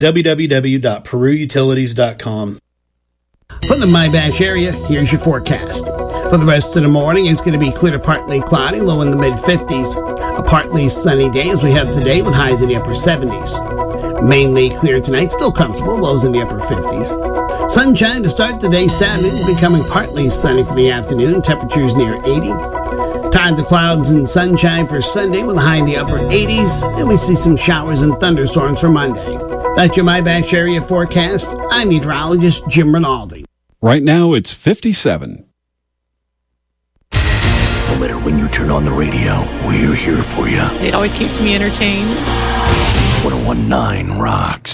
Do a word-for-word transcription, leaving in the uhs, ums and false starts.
w w w dot peru utilities dot com. For the Mybash area, here's your forecast. For the rest of the morning, it's going to be clear to partly cloudy, low in the mid-fifties. A partly sunny day as we head today with highs in the upper seventies. Mainly clear tonight, still comfortable, lows in the upper fifties. Sunshine to start today Saturday, becoming partly sunny for the afternoon, temperatures near eighty. Time to clouds and sunshine for Sunday with a high in the upper eighties. And we see some showers and thunderstorms for Monday. That's your Mybash area forecast. I'm meteorologist Jim Rinaldi. Right now it's fifty-seven. No matter when you turn on the radio, we're here for you. It always keeps me entertained. one oh one point nine rocks.